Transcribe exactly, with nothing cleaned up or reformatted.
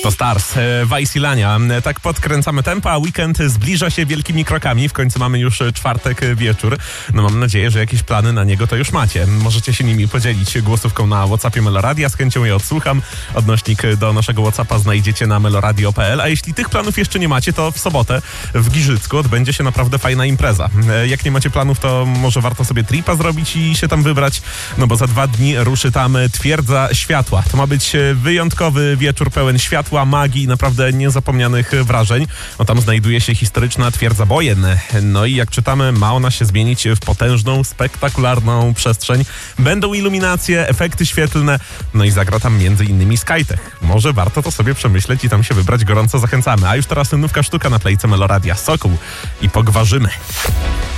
To Stars, Wajsilania. Tak podkręcamy tempo, a weekend zbliża się wielkimi krokami. W końcu mamy już czwartek wieczór. No mam nadzieję, że jakieś plany na niego to już macie. Możecie się nimi podzielić głosówką na WhatsAppie Meloradia. Z chęcią je odsłucham. Odnośnik do naszego WhatsAppa znajdziecie na meloradio kropka p l. A jeśli tych planów jeszcze nie macie, to w sobotę w Giżycku odbędzie się naprawdę fajna impreza. Jak nie macie planów, to może warto sobie tripa zrobić i się tam wybrać, no bo za dwa dni ruszy tam Twierdza Światła. To ma być wyjątkowy wieczór pełen światła, magii i naprawdę niezapomnianych wrażeń. No tam znajduje się historyczna Twierdza Bojen. No i jak czytamy, ma ona się zmienić w potężną, spektakularną przestrzeń. Będą iluminacje, efekty świetlne, no i zagra tam między innymi Skytech. Może warto to sobie przemyśleć i tam się wybrać, gorąco zachęcamy. A już teraz nówka sztuka na plejce Meloradia. Sokół i pogwarzymy.